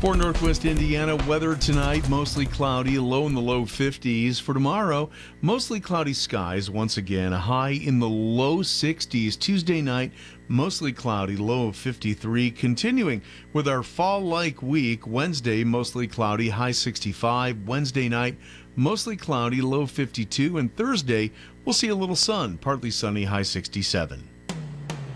For Northwest Indiana, weather tonight, mostly cloudy, low in the low 50s. For tomorrow, mostly cloudy skies once again, a high in the low 60s. Tuesday night, mostly cloudy, low of 53. Continuing with our fall-like week, Wednesday, mostly cloudy, high 65. Wednesday night, mostly cloudy, low 52. And Thursday, we'll see a little sun, partly sunny, high 67.